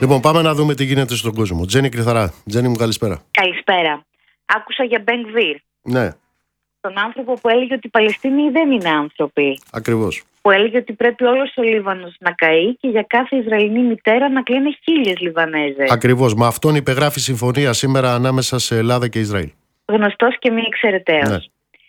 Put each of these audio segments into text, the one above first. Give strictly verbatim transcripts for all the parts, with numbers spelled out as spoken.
Λοιπόν, πάμε να δούμε τι γίνεται στον κόσμο. Τζέννη Κρυθαρά. Τζέννη μου, καλησπέρα. Καλησπέρα. Άκουσα για Μπεν Γκβίρ. Ναι. Τον άνθρωπο που έλεγε ότι οι Παλαιστίνοι δεν είναι άνθρωποι. Ακριβώς. Που έλεγε ότι πρέπει όλος ο Λίβανος να καεί και για κάθε Ισραηλινή μητέρα να κλαίνε χίλιες Λιβανέζες. Ακριβώς. Με αυτόν υπεγράφει συμφωνία σήμερα ανάμεσα σε Ελλάδα και Ισραήλ. Γνωστός και μη εξαιρεταίος. Ναι.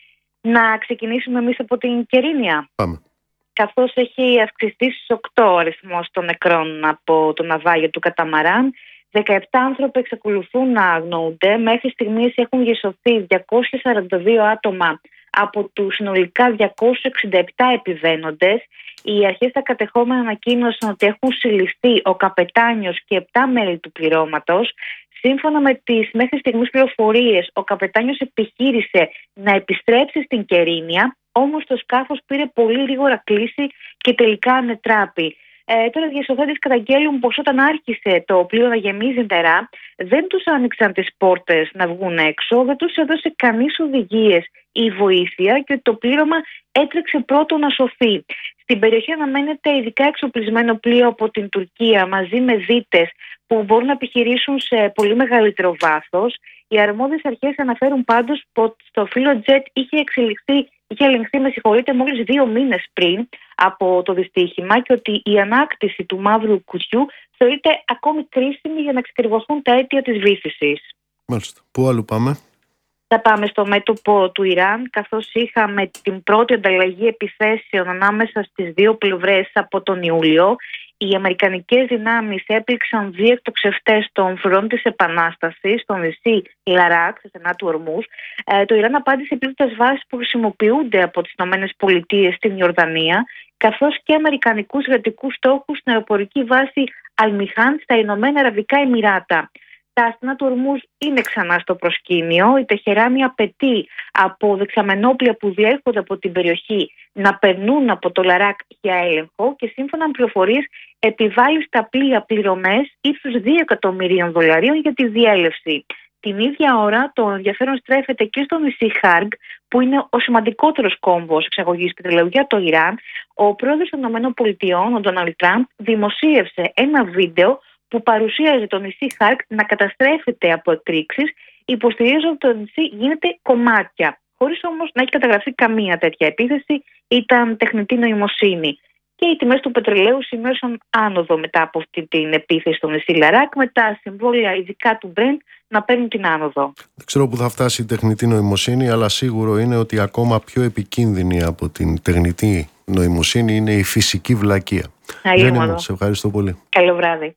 Να ξεκινήσουμε εμείς από την Κερίνια. Πάμε. Καθώς έχει αυξηθεί στους οκτώ ο αριθμός των νεκρών από το ναυάγιο του Καταμαράν, δεκαεπτά άνθρωποι εξακολουθούν να αγνοούνται. Μέχρι στιγμής έχουν γεσωθεί διακόσια σαράντα δύο άτομα από τους συνολικά διακόσιους εξήντα επτά επιβαίνοντες. Οι αρχές στα κατεχόμενα ανακοίνωσαν ότι έχουν συλληφθεί ο καπετάνιος και επτά μέλη του πληρώματος. Σύμφωνα με τις μέχρι στιγμής πληροφορίες, ο καπετάνιος επιχείρησε να επιστρέψει στην Κερίνια, όμως το σκάφος πήρε πολύ γρήγορα κλίση και τελικά ανετράπη. Ε, τώρα οι διασωθέντες καταγγέλουν πως όταν άρχισε το πλοίο να γεμίζει νερά, δεν τους άνοιξαν τις πόρτες να βγουν έξω, δεν τους έδωσε κανείς οδηγίες ή βοήθεια και το πλήρωμα έτρεξε πρώτο να σωθεί. Στην περιοχή αναμένεται ειδικά εξοπλισμένο πλοίο από την Τουρκία μαζί με δίτες που μπορούν να επιχειρήσουν σε πολύ μεγαλύτερο βάθος. Οι αρμόδιες αρχές αναφέρουν πάντως ότι το φύλλο τζετ είχε εξελιχθεί, είχε ελεγχθεί με συγχωρείτε μόλις δύο μήνες πριν από το δυστύχημα και ότι η ανάκτηση του μαύρου κουτιού θεωρείται ακόμη κρίσιμη για να εξακριβωθούν τα αίτια της βύθισης. Μάλιστα. Πού αλλού πάμε? Θα πάμε στο μέτωπο του Ιράν, καθώς είχαμε την πρώτη ανταλλαγή επιθέσεων ανάμεσα στις δύο πλευρές από τον Ιούλιο. Οι αμερικανικές δυνάμεις έπληξαν δύο εκτοξευτές των φρουρών της Επανάστασης στο νησί Λαράκ, σε στενά του Ορμούς. Ε, το Ιράν απάντησε πλήττοντας βάσεις που χρησιμοποιούνται από τις ΗΠΑ στην Ιορδανία, καθώς και αμερικανικούς εργατικούς στόχους στην αεροπορική βάση Αλμιχάν στα Ηνωμένα Αραβικά Εμιράτα. Τα αστυνά του Ορμούς είναι ξανά στο προσκήνιο. Η Τεχεράνη απαιτεί από δεξαμενόπλια που διέρχονται από την περιοχή να περνούν από το Λαράκ για έλεγχο και σύμφωνα με πληροφορίες επιβάλλει στα πλοία πληρωμές ύψους δύο εκατομμυρίων δολαρίων για τη διέλευση. Την ίδια ώρα το ενδιαφέρον στρέφεται και στο νησί Χάργκ, που είναι ο σημαντικότερος κόμβος εξαγωγής πετρελαίου για το Ιράν. Ο πρόεδρος των ΗΠΑ, ο Ντόναλντ Τραμπ, δημοσίευσε ένα βίντεο που παρουσίαζε το νησί Χάρκ να καταστρέφεται από εκρήξεις, υποστηρίζοντας ότι το νησί γίνεται κομμάτια, χωρίς όμως να έχει καταγραφεί καμία τέτοια επίθεση, ήταν τεχνητή νοημοσύνη. Και οι τιμές του πετρελαίου σημείωσαν άνοδο μετά από αυτή την επίθεση στο νησί Λαράκ, με τα συμβόλαια ειδικά του Brent να παίρνουν την άνοδο. Δεν ξέρω που θα φτάσει η τεχνητή νοημοσύνη, αλλά σίγουρο είναι ότι ακόμα πιο επικίνδυνη από την τεχνητή νοημοσύνη είναι η φυσική βλακεία. Αλλήμον. Σε ευχαριστώ πολύ. Καλό βράδυ.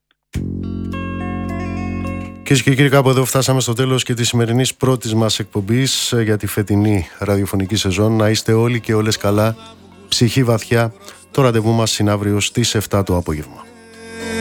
Κυρίες και κύριοι, κάπου εδώ φτάσαμε στο τέλος και της σημερινής πρώτης μας εκπομπής για τη φετινή ραδιοφωνική σεζόν. Να είστε όλοι και όλες καλά, ψυχή βαθιά. Το ραντεβού μας είναι αύριο στις επτά το απόγευμα.